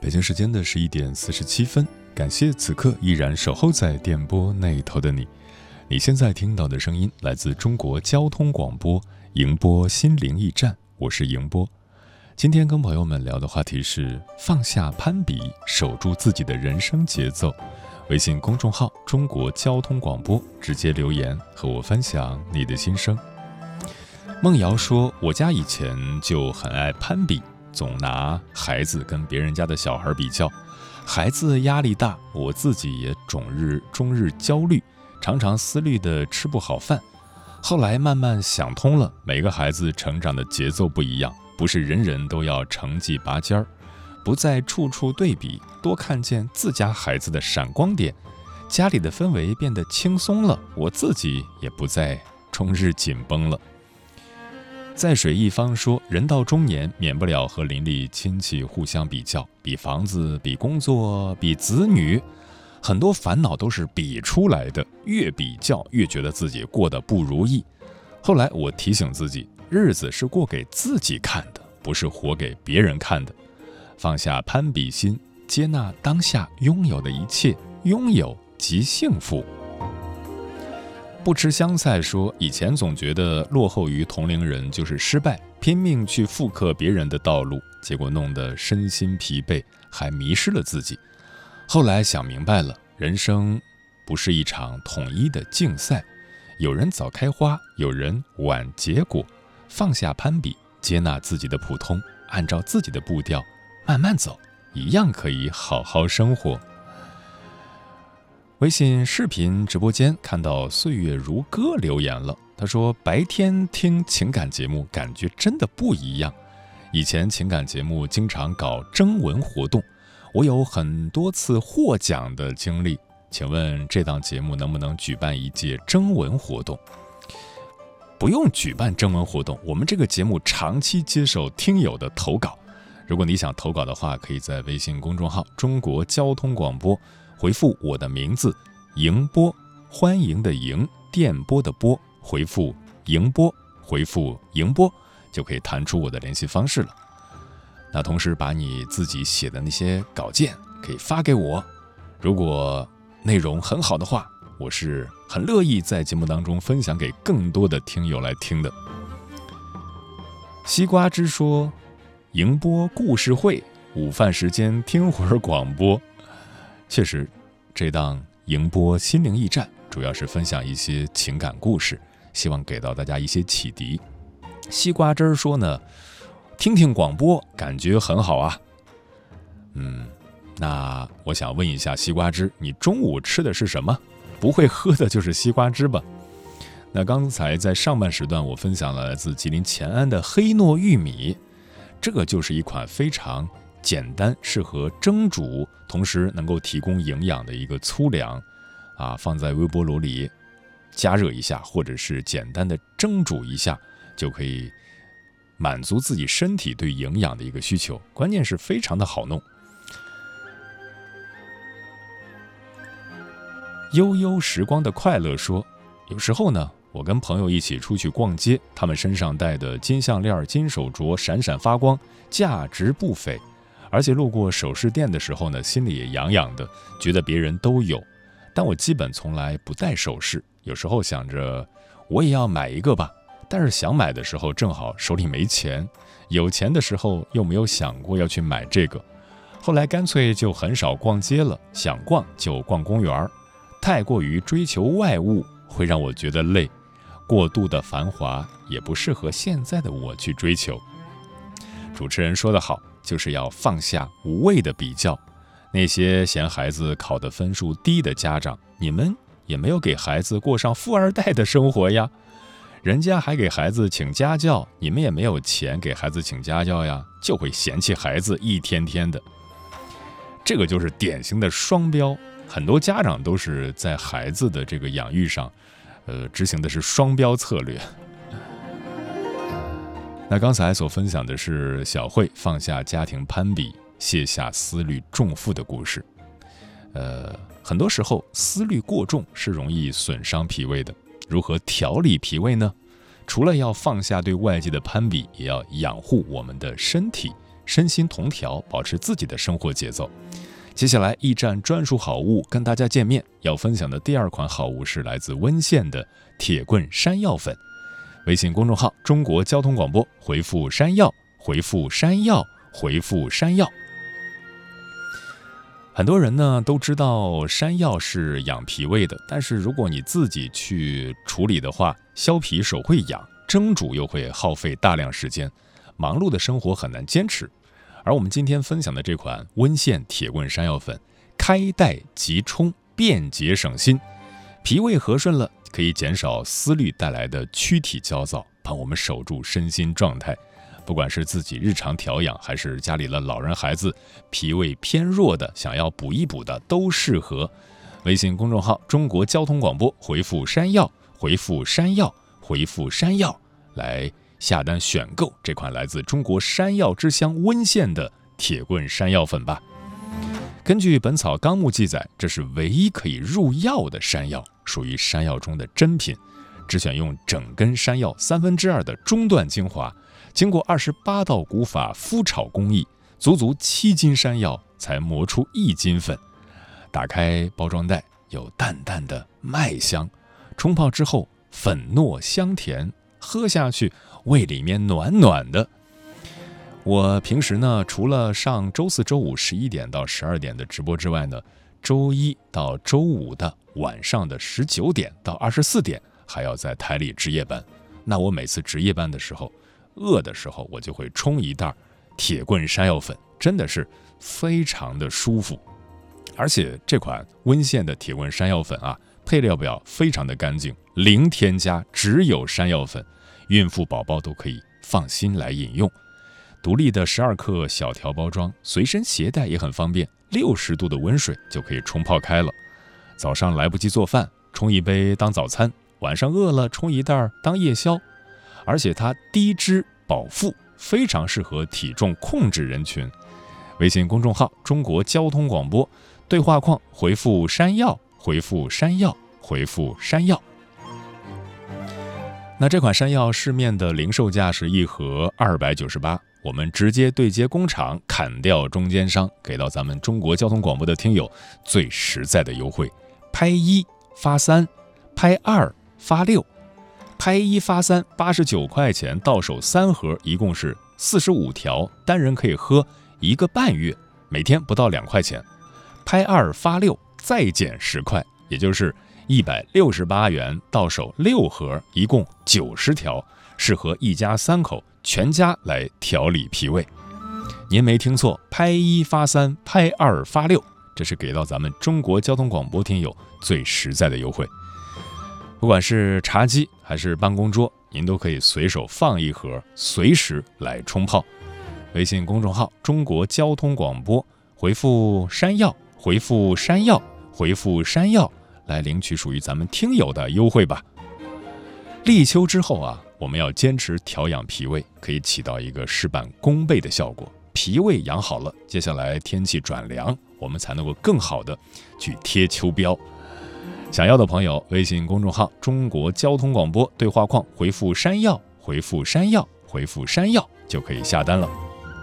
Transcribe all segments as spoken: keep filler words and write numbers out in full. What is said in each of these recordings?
北京时间的十一点四十七分，感谢此刻依然守候在电波那头的你。你现在听到的声音来自中国交通广播迎播心灵驿站，我是迎播。今天跟朋友们聊的话题是放下攀比，守住自己的人生节奏。微信公众号中国交通广播，直接留言和我分享你的心声。梦瑶说，我家以前就很爱攀比，总拿孩子跟别人家的小孩比较，孩子压力大，我自己也终日终日焦虑，常常思虑的吃不好饭。后来慢慢想通了，每个孩子成长的节奏不一样，不是人人都要成绩拔尖儿，不再处处对比，多看见自家孩子的闪光点，家里的氛围变得轻松了，我自己也不再终日紧绷了。在水一方说，人到中年免不了和邻里亲戚互相比较，比房子，比工作，比子女，很多烦恼都是比出来的，越比较越觉得自己过得不如意。后来我提醒自己，日子是过给自己看的，不是活给别人看的。放下攀比心，接纳当下拥有的一切，拥有即幸福。不吃香菜说，以前总觉得落后于同龄人就是失败，拼命去复刻别人的道路，结果弄得身心疲惫，还迷失了自己。后来想明白了，人生不是一场统一的竞赛，有人早开花，有人晚结果。放下攀比，接纳自己的普通，按照自己的步调慢慢走，一样可以好好生活。微信视频直播间看到岁月如歌留言了，他说，白天听情感节目感觉真的不一样，以前情感节目经常搞征文活动，我有很多次获奖的经历，请问这档节目能不能举办一届征文活动？不用举办征文活动，我们这个节目长期接受听友的投稿，如果你想投稿的话，可以在微信公众号中国交通广播回复我的名字迎波，欢迎的迎，电波的波，回复迎波，回复迎波就可以弹出我的联系方式了。那同时把你自己写的那些稿件可以发给我，如果内容很好的话，我是很乐意在节目当中分享给更多的听友来听的。西瓜汁说，迎播故事会，午饭时间听会儿广播。确实，这档迎播心灵驿站主要是分享一些情感故事，希望给到大家一些启迪。西瓜汁说呢，听听广播感觉很好啊。嗯，那我想问一下西瓜汁，你中午吃的是什么？不会喝的就是西瓜汁吧？那刚才在上半时段我分享了来自吉林乾安的黑糯玉米，这个就是一款非常简单，适合蒸煮，同时能够提供营养的一个粗粮啊，放在微波炉里加热一下，或者是简单的蒸煮一下，就可以满足自己身体对营养的一个需求，关键是非常的好弄。悠悠时光的快乐说，有时候呢，我跟朋友一起出去逛街，他们身上戴的金项链、金手镯闪闪发光，价值不菲，而且路过首饰店的时候呢，心里也痒痒的，觉得别人都有，但我基本从来不戴首饰，有时候想着我也要买一个吧，但是想买的时候正好手里没钱，有钱的时候又没有想过要去买这个，后来干脆就很少逛街了，想逛就逛公园，太过于追求外物会让我觉得累，过度的繁华也不适合现在的我去追求。主持人说得好，就是要放下无谓的比较，那些嫌孩子考的分数低的家长，你们也没有给孩子过上富二代的生活呀，人家还给孩子请家教，你们也没有钱给孩子请家教呀，就会嫌弃孩子一天天的。这个就是典型的双标，很多家长都是在孩子的这个养育上，呃，执行的是双标策略。那刚才所分享的是小慧放下家庭攀比，卸下思虑重负的故事。呃，很多时候思虑过重是容易损伤脾胃的，如何调理脾胃呢？除了要放下对外界的攀比，也要养护我们的身体， 身心同调，保持自己的生活节奏。接下来驿站专属好物跟大家见面，要分享的第二款好物是来自温县的铁棍山药粉。微信公众号中国交通广播，回复山药，回复山药，回复山药。很多人呢都知道山药是养脾胃的，但是如果你自己去处理的话，削皮手会痒，蒸煮又会耗费大量时间，忙碌的生活很难坚持。而我们今天分享的这款温县铁棍山药粉，开袋即冲，便捷省心，脾胃和顺了，可以减少思虑带来的躯体焦躁，帮我们守住身心状态。不管是自己日常调养，还是家里的老人孩子脾胃偏弱的想要补一补的，都适合。微信公众号中国交通广播，回复山药，回复山药，回复山药，来下单选购这款来自中国山药之乡温县的铁棍山药粉吧。根据《本草纲目》记载，这是唯一可以入药的山药，属于山药中的珍品，只选用整根山药三分之二的中段精华，经过二十八道古法麸炒工艺，足足七斤山药才磨出一斤粉。打开包装袋，有淡淡的麦香，冲泡之后粉糯香甜，喝下去胃里面暖暖的。我平时呢，除了上周四周五十一点到十二点的直播之外呢，周一到周五的晚上的十九点到二十四点还要在台里值夜班。那我每次值夜班的时候，饿的时候我就会冲一袋铁棍山药粉，真的是非常的舒服。而且这款温县的铁棍山药粉啊，配料表非常的干净，零添加，只有山药粉，孕妇宝宝都可以放心来饮用。独立的十二克小条包装，随身携带也很方便，六十度的温水就可以冲泡开了。早上来不及做饭，冲一杯当早餐，晚上饿了冲一袋当夜宵。而且它低脂饱腹，非常适合体重控制人群。微信公众号中国交通广播，对话框回复山药，回复山药，回复山药。那这款山药市面的零售价是一盒二百九十八，我们直接对接工厂，砍掉中间商，给到咱们中国交通广播的听友最实在的优惠，拍一发三，拍二发六。拍一发三，八十九块钱到手三盒，一共是四十五条，单人可以喝一个半月，每天不到两块钱。拍二发六，再减十块，也就是一百六十八元到手六盒，一共九十条，适合一家三口全家来调理脾胃。您没听错，拍一发三，拍二发六，这是给到咱们中国交通广播听友最实在的优惠。不管是茶几还是办公桌，您都可以随手放一盒，随时来冲泡。微信公众号中国交通广播，回复山药，回复山药，回复山药，来领取属于咱们听友的优惠吧。立秋之后啊，我们要坚持调养脾胃，可以起到一个事半功倍的效果。脾胃养好了，接下来天气转凉，我们才能够更好的去贴秋膘。想要的朋友，微信公众号中国交通广播对话框回复山药，回复山药，回复山药就可以下单了。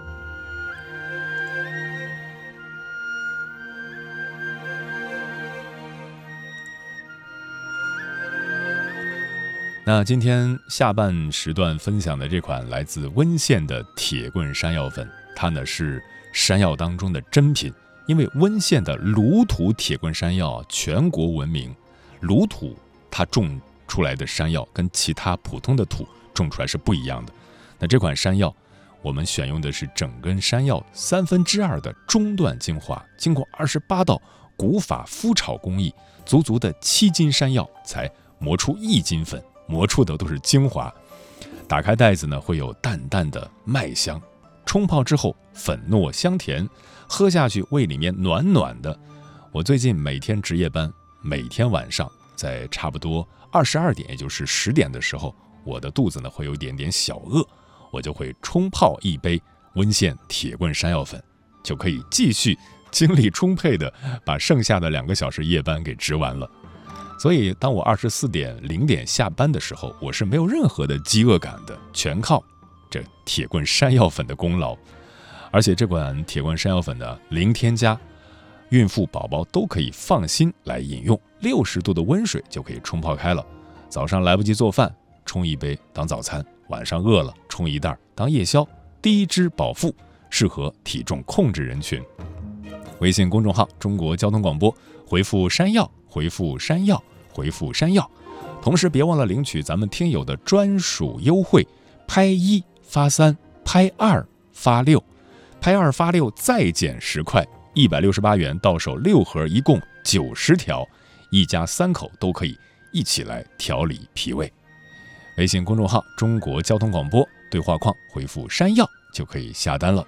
那今天下半时段分享的这款来自温县的铁棍山药粉，它呢是山药当中的珍品，因为温县的鲁土铁棍山药全国闻名。鲁土它种出来的山药跟其他普通的土种出来是不一样的。那这款山药我们选用的是整根山药三分之二的中段精华，经过二十八道古法麸炒工艺，足足的七斤山药才磨出一斤粉，磨出的都是精华。打开袋子呢，会有淡淡的麦香，冲泡之后粉糯香甜，喝下去胃里面暖暖的。我最近每天值夜班，每天晚上在差不多二十二点，也就是十点的时候，我的肚子呢会有一点点小饿，我就会冲泡一杯温县铁棍山药粉，就可以继续精力充沛的把剩下的两个小时夜班给值完了。所以当我二十四点零点下班的时候，我是没有任何的饥饿感的，全靠这铁棍山药粉的功劳。 而且这款铁棍山药粉呢，零添加，孕妇宝宝都可以放心来饮用，六十度的温水就可以冲泡开了。早上来不及做饭，冲一杯当早餐；晚上饿了，冲一袋当夜宵，低脂饱腹，适合体重控制人群。微信公众号中国交通广播，回复山药，回复山药，回复山药。同时别忘了领取咱们听友的专属优惠，拍一发三，拍二发六，拍二发六再减十块，一百六十八元到手六盒，一共九十条，一家三口都可以一起来调理脾胃。微信公众号中国交通广播，对话框回复山药就可以下单了。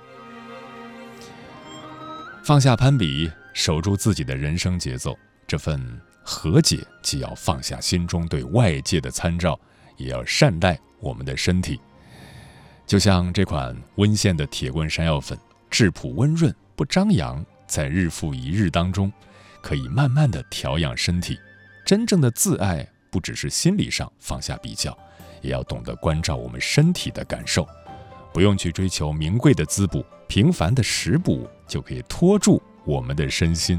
放下攀比，守住自己的人生节奏，这份和解既要放下心中对外界的参照，也要善待我们的身体。就像这款温县的铁棍山药粉，质朴温润，不张扬，在日复一日当中，可以慢慢的调养身体。真正的自爱，不只是心理上放下比较，也要懂得关照我们身体的感受。不用去追求名贵的滋补，平凡的食补就可以托住我们的身心。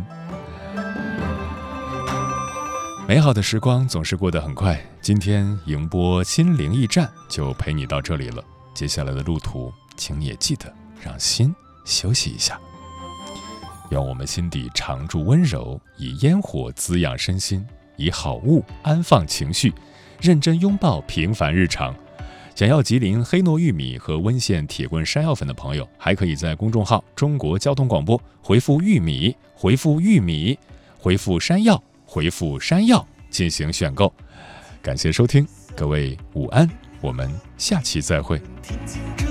美好的时光总是过得很快，今天迎播心灵驿站就陪你到这里了。接下来的路途，请你也记得让心休息一下。愿我们心底常驻温柔，以烟火滋养身心，以好物安放情绪，认真拥抱平凡日常。想要吉林黑糯玉米和温县铁棍山药粉的朋友，还可以在公众号中国交通广播回复玉米，回复玉米，回复山药，回复山药进行选购。感谢收听，各位午安，我们下期再会。